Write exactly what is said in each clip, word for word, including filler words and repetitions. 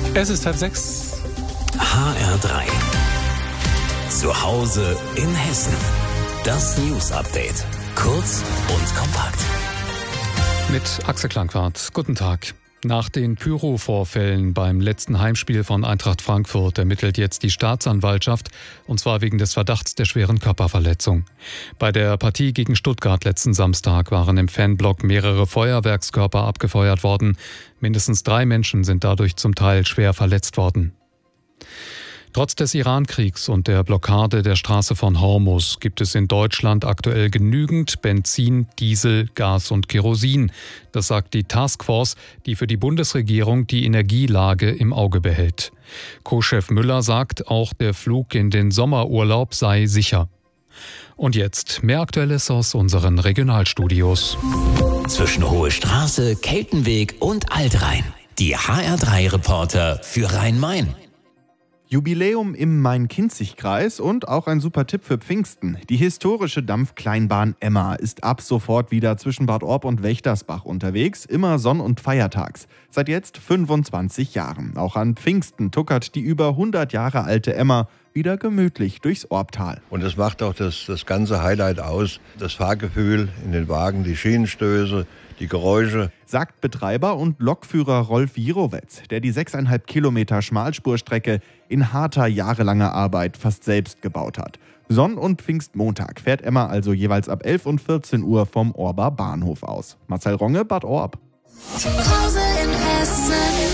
Es ist halb sechs. H R drei. Zu Hause in Hessen. Das News Update. Kurz und kompakt. Mit Axel Klangwart. Guten Tag. Nach den Pyro-Vorfällen beim letzten Heimspiel von Eintracht Frankfurt ermittelt jetzt die Staatsanwaltschaft, und zwar wegen des Verdachts der schweren Körperverletzung. Bei der Partie gegen Stuttgart letzten Samstag waren im Fanblock mehrere Feuerwerkskörper abgefeuert worden. Mindestens drei Menschen sind dadurch zum Teil schwer verletzt worden. Trotz des Iran-Kriegs und der Blockade der Straße von Hormuz gibt es in Deutschland aktuell genügend Benzin, Diesel, Gas und Kerosin. Das sagt die Taskforce, die für die Bundesregierung die Energielage im Auge behält. Co-Chef Müller sagt, auch der Flug in den Sommerurlaub sei sicher. Und jetzt mehr Aktuelles aus unseren Regionalstudios. Zwischen Hohe Straße, Keltenweg und Altrhein. Die H R drei Reporter für Rhein-Main. Jubiläum im Main-Kinzig-Kreis und auch ein super Tipp für Pfingsten. Die historische Dampfkleinbahn Emma ist ab sofort wieder zwischen Bad Orb und Wächtersbach unterwegs, immer sonn- und feiertags. Seit jetzt fünfundzwanzig Jahren. Auch an Pfingsten tuckert die über hundert Jahre alte Emma wieder gemütlich durchs Orbtal. Und das macht auch das, das ganze Highlight aus. Das Fahrgefühl in den Wagen, die Schienenstöße, die Geräusche. Sagt Betreiber und Lokführer Rolf Jirowetz, der die sechseinhalb Kilometer Schmalspurstrecke in harter, jahrelanger Arbeit fast selbst gebaut hat. Sonn- und Pfingstmontag fährt Emma also jeweils ab elf und vierzehn Uhr vom Orber Bahnhof aus. Marcel Ronge, Bad Orb. Zu Hause in Hessen.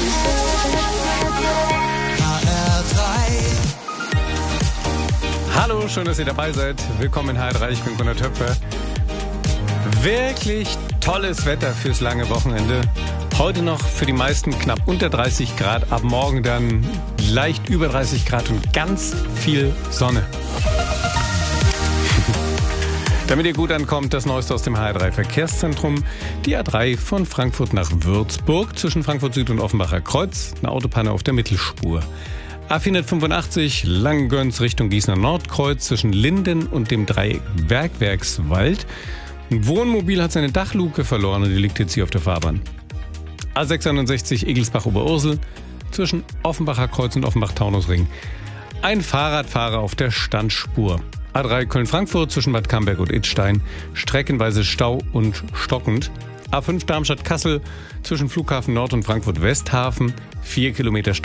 H R drei. Hallo, schön, dass ihr dabei seid. Willkommen in H R drei, ich bin Gunnar Töpfer. Wirklich tolles Wetter fürs lange Wochenende. Heute noch für die meisten knapp unter dreißig Grad, ab morgen dann leicht über dreißig Grad und ganz viel Sonne. Damit ihr gut ankommt, das Neueste aus dem H R drei Verkehrszentrum. Die A drei von Frankfurt nach Würzburg zwischen Frankfurt Süd und Offenbacher Kreuz. Eine Autopanne auf der Mittelspur. A vierhundertfünfundachtzig Langgöns Richtung Gießener Nordkreuz zwischen Linden und dem Dreieck Bergwerkswald. Ein Wohnmobil hat seine Dachluke verloren und die liegt jetzt hier auf der Fahrbahn. A sechsundneunzig Egelsbach-Oberursel zwischen Offenbacher Kreuz und Offenbach-Taunusring. Ein Fahrradfahrer auf der Standspur. A drei Köln-Frankfurt zwischen Bad Camberg und Idstein. Streckenweise Stau und stockend. A fünf Darmstadt-Kassel zwischen Flughafen Nord und Frankfurt-Westhafen. Vier Kilometer Stau.